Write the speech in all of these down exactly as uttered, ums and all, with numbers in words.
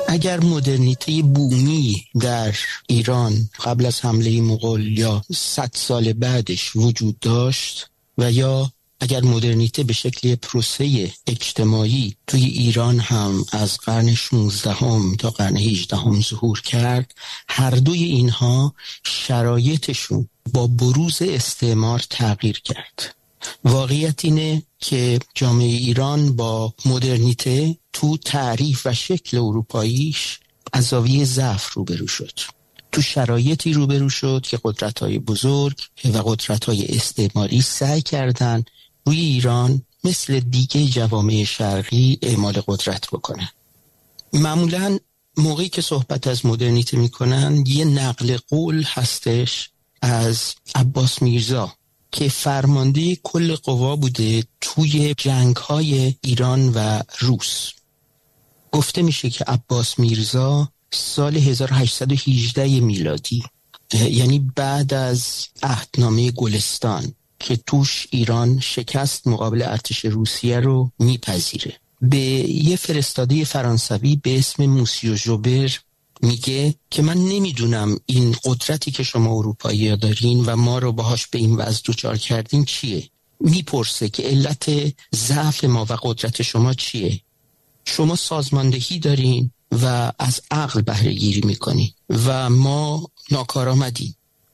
اگر مدرنیته بومی در ایران قبل از حمله مغول یا صد سال بعدش وجود داشت و یا اگر مدرنیته به شکل پروسه اجتماعی توی ایران هم از قرن شانزدهم تا قرن هجدهم ظهور کرد، هر دوی اینها شرایطشون با بروز استعمار تغییر کرد. واقعیت اینه که جامعه ایران با مدرنیته تو تعریف و شکل اروپاییش از زاویه ضعف روبرو شد. تو شرایطی روبرو شد که قدرت‌های بزرگ و قدرت‌های استعماری سعی کردن روی ایران مثل دیگه جوامع شرقی اعمال قدرت بکنن. معمولاً موقعی که صحبت از مدرنیته میکنن یه نقل قول هستش از عباس میرزا که فرمانده کل قوا بوده توی جنگ‌های ایران و روس. گفته میشه که عباس میرزا سال هزار و هشتصد و هجده میلادی، یعنی بعد از عهدنامه گلستان که توش ایران شکست مقابل ارتش روسیه رو میپذیره، به یه فرستاده فرانسوی به اسم موسیو ژوبر میگه که من نمیدونم این قدرتی که شما اروپایی ها دارین و ما رو باهاش به این وضع دوچار کردین چیه. میپرسه که علت ضعف ما و قدرت شما چیه. شما سازماندهی دارین و از عقل بهره گیری میکنین و ما ناکارآمدیم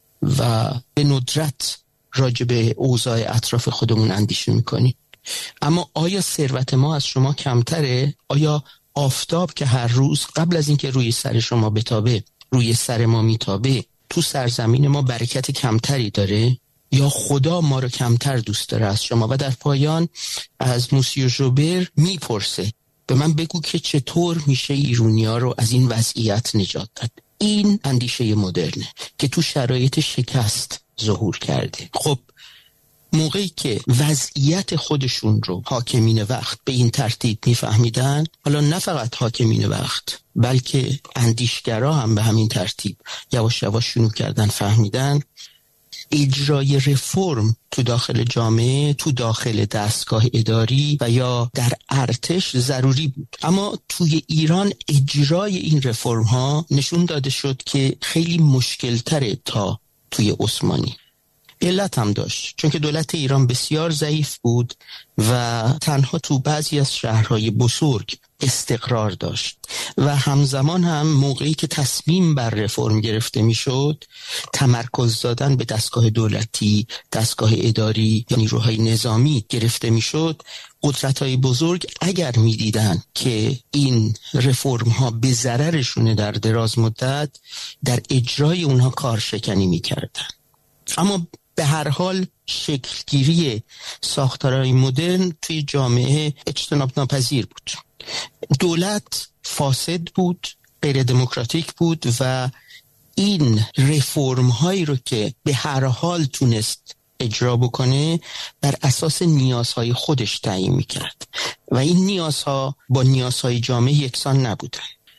و به ندرت راجع به اوضاع اطراف خودمون اندیشه میکنیم. اما آیا ثروت ما از شما کمتره؟ آیا آفتاب که هر روز قبل از اینکه روی سر شما بتابه روی سر ما میتابه تو سرزمین ما برکت کمتری داره؟ یا خدا ما رو کمتر دوست داره از شما؟ و در پایان از موسیو ژوبر میپرسه به من بگو که چطور میشه ایرونیا رو از این وضعیت نجات داد. این اندیشه مدرنه که تو شرایط شکست ظهور کرده. خب موقعی که وضعیت خودشون رو حاکمین وقت به این ترتیب میفهمیدن، حالا نه فقط حاکمین وقت بلکه اندیشگرا هم به همین ترتیب یواش یواش شروع کردن فهمیدن اجرای رفرم تو داخل جامعه، تو داخل دستگاه اداری و یا در ارتش ضروری بود. اما توی ایران اجرای این رفرم ها نشون داده شد که خیلی مشکل تره تا توی عثمانی. علت هم داشت، چون که دولت ایران بسیار ضعیف بود و تنها تو بعضی از شهرهای بزرگ استقرار داشت و همزمان هم موقعی که تصمیم بر رفرم گرفته میشد تمرکز دادن به دستگاه دولتی، دستگاه اداری یا نیروهای نظامی گرفته میشد، قدرت‌های بزرگ اگر میدیدن که این رفرم ها به ضررشونه در دراز مدت، در اجرای اونها کارشکنی میکردن. اما به هر حال شکلگیری ساختارهای مدرن توی جامعه اجتناب ناپذیر بود. دولت فاسد بود، غیر دموکراتیک بود و این رفرم هایی رو که به هر حال تونست اجرا بکنه بر اساس نیازهای خودش تعیین میکرد و این نیازها با نیازهای جامعه یکسان نبودن.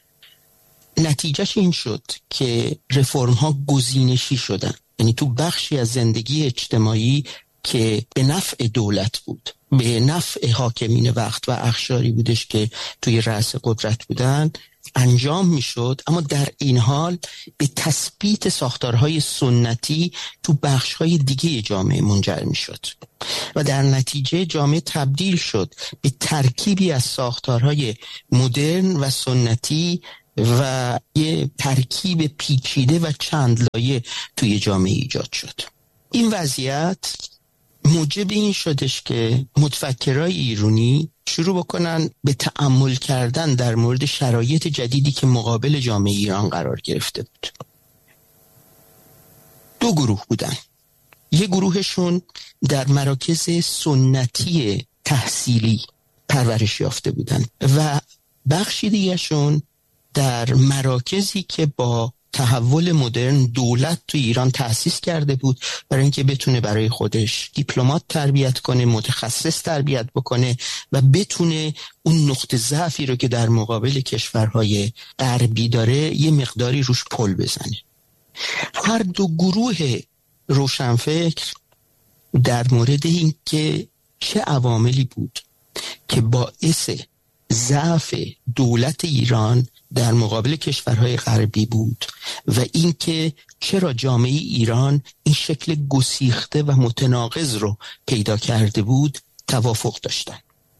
نتیجهش این شد که رفرم ها گزینشی شدن، یعنی تو بخشی از زندگی اجتماعی که به نفع دولت بود، به نفع حاکمین وقت و اقشاری بودش که توی رأس قدرت بودن انجام میشد، اما در این حال به تثبیت ساختارهای سنتی تو بخشهای دیگه جامعه منجر میشد و در نتیجه جامعه تبدیل شد به ترکیبی از ساختارهای مدرن و سنتی و یه ترکیب پیچیده و چند لایه توی جامعه ایجاد شد. این وضعیت موجب این شدش که متفکرای ایرانی شروع بکنن به تأمل کردن در مورد شرایط جدیدی که مقابل جامعه ایران قرار گرفته بود. دو گروه بودن. یه گروهشون در مراکز سنتی تحصیلی پرورش یافته بودن و بخشی دیگهشون در مراکزی که با تحول مدرن دولت تو ایران تأسیس کرده بود برای اینکه بتونه برای خودش دیپلمات تربیت کنه، متخصص تربیت بکنه و بتونه اون نقطه ضعفی رو که در مقابل کشورهای غربی داره یه مقداری روش پل بزنه. هر دو گروه روشنفکر در مورد این که چه عواملی بود که باعث ضعف دولت ایران در مقابل کشورهای غربی بود و اینکه چرا جامعه ایران این شکل گسیخته و متناقض رو پیدا کرده بود توافق داشتن.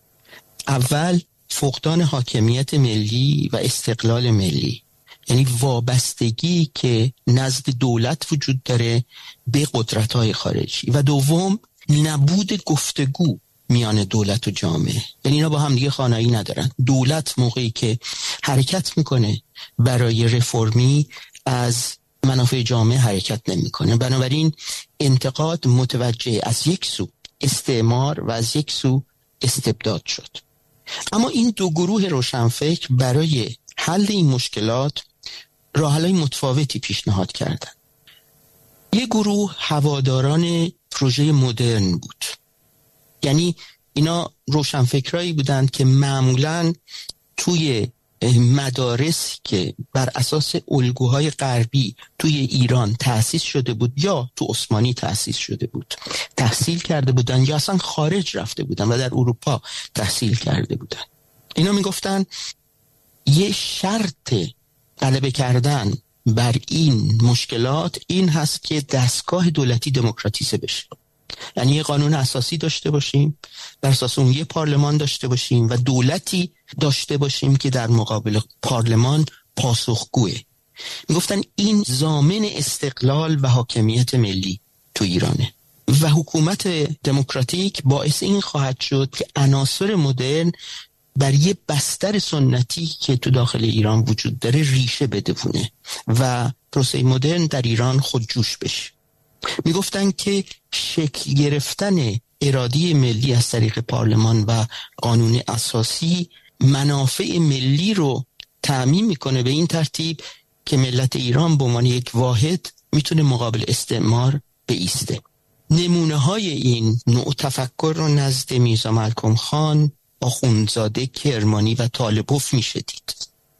اول فقدان حاکمیت ملی و استقلال ملی، یعنی وابستگی که نزد دولت وجود داره به قدرت‌های خارجی، و دوم نبود گفتگو میان دولت و جامعه، یعنی اینا با هم دیگه خانایی ندارن. دولت موقعی که حرکت میکنه برای رفرمی از منافع جامعه حرکت نمیکنه. بنابراین انتقاد متوجه از یک سو استعمار و از یک سو استبداد شد. اما این دو گروه روشنفکر برای حل این مشکلات راه‌حل‌های متفاوتی پیشنهاد کردند. یک گروه هواداران پروژه مدرن بود، یعنی اینا روشنفکرایی بودند که معمولاً توی مدارس که بر اساس الگوهای غربی توی ایران تأسیس شده بود یا تو عثمانی تأسیس شده بود تحصیل کرده بودن، یا اصلا خارج رفته بودن و در اروپا تحصیل کرده بودن. اینا میگفتن یه شرط غلبه کردن بر این مشکلات این هست که دستگاه دولتی دموکراتیزه بشه، یعنی یه قانون اساسی داشته باشیم، بر اساس اون یه پارلمان داشته باشیم و دولتی داشته باشیم که در مقابل پارلمان پاسخگوه. میگفتن این ضامن استقلال و حاکمیت ملی تو ایرانه و حکومت دموکراتیک باعث این خواهد شد که عناصر مدرن بر یه بستر سنتی که تو داخل ایران وجود داره ریشه بدونه و پروسه مدرن در ایران خودجوش بشه. میگفتن که شکل گرفتن اراده ملی از طریق پارلمان و قانون اساسی منافع ملی رو تأمین میکنه به این ترتیب که ملت ایران به عنوان یک واحد میتونه مقابل استعمار بایسته. نمونه های این نوع تفکر رو نزد میرزا ملکم خان، آخوندزاده، کرمانی و طالبوف میشه دید.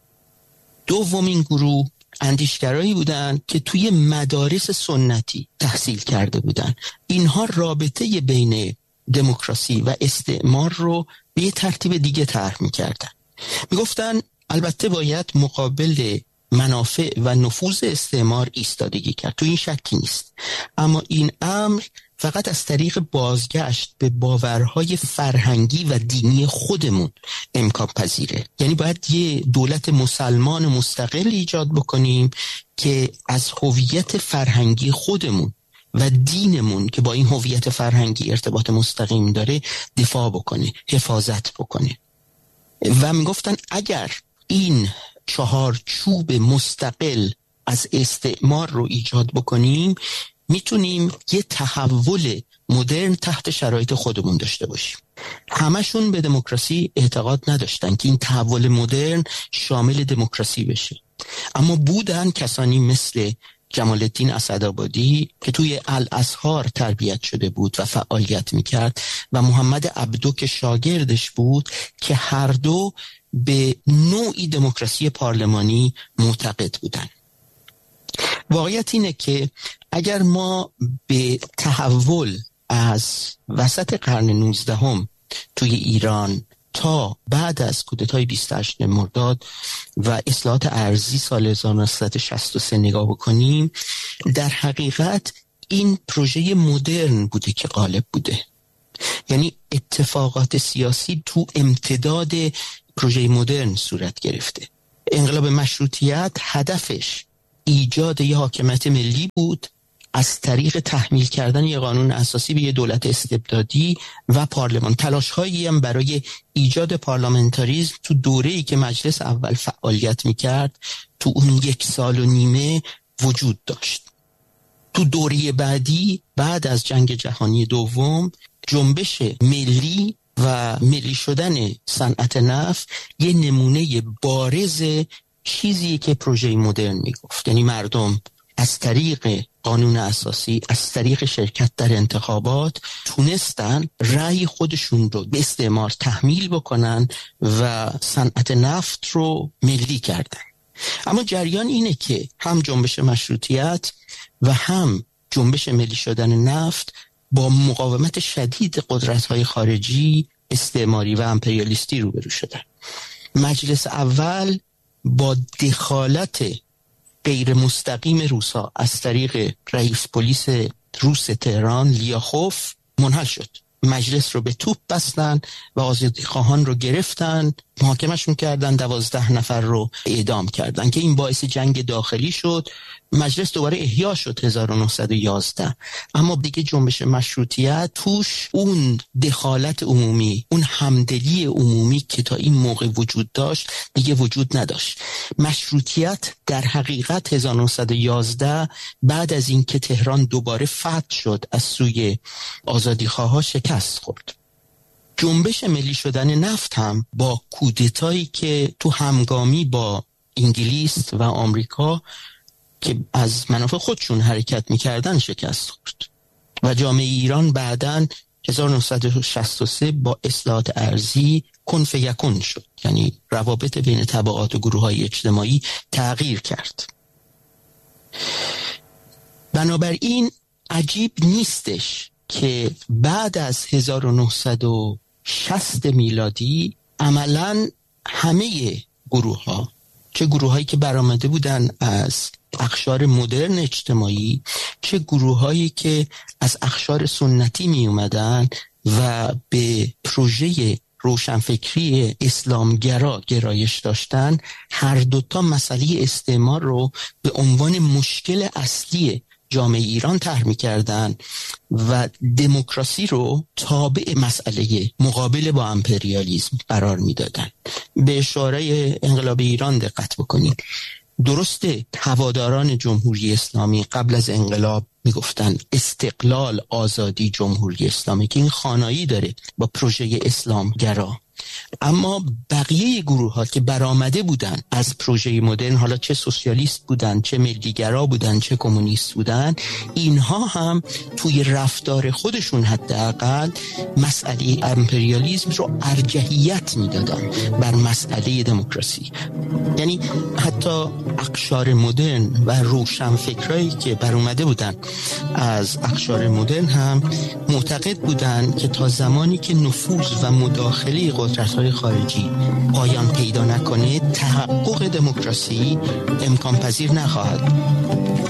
دومین گروه اندیشگرایی بودن که توی مدارس سنتی تحصیل کرده بودن. اینها رابطه بین دموکراسی و استعمار رو به یه ترتیب دیگه طرح می‌کردن. میگفتن البته باید مقابل منافع و نفوذ استعمار ایستادگی کرد، تو این شکی نیست، اما این امر فقط از طریق بازگشت به باورهای فرهنگی و دینی خودمون امکان پذیره. یعنی باید یه دولت مسلمان مستقل ایجاد بکنیم که از هویت فرهنگی خودمون و دینمون که با این هویت فرهنگی ارتباط مستقیم داره دفاع بکنه، حفاظت بکنه. و میگفتن اگر این چهار چوب مستقل از استعمار رو ایجاد بکنیم میتونیم یه تحول مدرن تحت شرایط خودمون داشته باشیم. همشون به دموکراسی اعتقاد نداشتن که این تحول مدرن شامل دموکراسی بشه، اما بودن کسانی مثل جمال الدین اسدآبادی که توی الازهر تربیت شده بود و فعالیت میکرد و محمد عبدو که شاگردش بود که هر دو به نوعی دموکراسی پارلمانی معتقد بودن. واقعیت اینه که اگر ما به تحول از وسط قرن نوزدهم توی ایران تا بعد از کودتای بیست و هشتم مرداد و اصلاحات ارضی سال هزار و نهصد و شصت و سه نگاه بکنیم، در حقیقت این پروژه مدرن بوده که غالب بوده. یعنی اتفاقات سیاسی تو امتداد پروژه مدرن صورت گرفته. انقلاب مشروطیت هدفش ایجاد یه حاکمیت ملی بود از طریق تحمیل کردن یه قانون اساسی به یه دولت استبدادی و پارلمان. تلاش‌هایی هم برای ایجاد پارلمانتاریسم تو دوره‌ای که مجلس اول فعالیت می‌کرد تو اون یک سال و نیمه وجود داشت. تو دوره بعدی بعد از جنگ جهانی دوم جنبش ملی و ملی شدن صنعت نفت یه نمونه بارز چیزی که پروژه مدرن میگفت. یعنی مردم از طریق قانون اساسی، از طریق شرکت در انتخابات تونستن رأی خودشون رو به استعمار تحمیل بکنن و صنعت نفت رو ملی کردن. اما جریان اینه که هم جنبش مشروطیت و هم جنبش ملی شدن نفت با مقاومت شدید قدرت‌های خارجی استعماری و امپریالیستی روبرو شدن. مجلس اول با دخالت غیر مستقیم روس‌ها از طریق رئیس پلیس روس تهران لیاخوف منحل شد. مجلس رو به توپ بستن و آزادیخواهان رو گرفتن، محاکمه‌شون کردن، دوازده نفر رو اعدام کردن که این باعث جنگ داخلی شد. مجلس دوباره احیا شد هزار و نهصد و یازده، اما دیگه جنبش مشروطیت توش اون دخالت عمومی، اون همدلی عمومی که تا این موقع وجود داشت دیگه وجود نداشت. مشروطیت در حقیقت هزار و نهصد و یازده بعد از این که تهران دوباره فتح شد از سوی آزادیخواها شکست خورد. جنبش ملی شدن نفت هم با کودتایی که تو همگامی با انگلیس و آمریکا که از منافع خودشون حرکت میکردن شکست خورد و جامعه ایران بعداً هزار و نهصد و شصت و سه با اصلاحات ارضی کن فیکون شد، یعنی روابط بین طبقات و گروه‌های اجتماعی تغییر کرد. بنابراین عجیب نیستش که بعد از هزار و نهصد و شصت میلادی عملاً همه گروه‌ها، چه گروه‌هایی که برآمده بودن از اقشار مدرن اجتماعی، چه گروه‌هایی که از اقشار سنتی می اومدن و به پروژه روشنفکری اسلامگرا گرایش داشتن، هر دوتا مسئله استعمار رو به عنوان مشکل اصلی جامعه ایران طرح می‌کردن و دموکراسی رو تابع مسئله مقابل با امپریالیسم قرار میدادن. به اشاره انقلاب ایران دقت بکنید. درسته هواداران جمهوری اسلامی قبل از انقلاب میگفتن استقلال، آزادی، جمهوری اسلامی، که این خانایی داره با پروژه اسلامگرا، اما بقیه گروه ها که برآمده بودن از پروژه مدرن، حالا چه سوسیالیست بودن، چه ملیگرا بودن، چه کمونیست بودن، اینها هم توی رفتار خودشون حداقل مسئله امپریالیسم رو ارجحیت میدادن بر مسئله دموکراسی. یعنی حتی اقشار مدرن و روشنفکرایی که برآمده بودن از اقشار مدرن هم معتقد بودن که تا زمانی که نفوذ و مداخله قدرت‌های خارجی پایان پیدا نکنه، تحقق دموکراسی امکان پذیر نخواهد.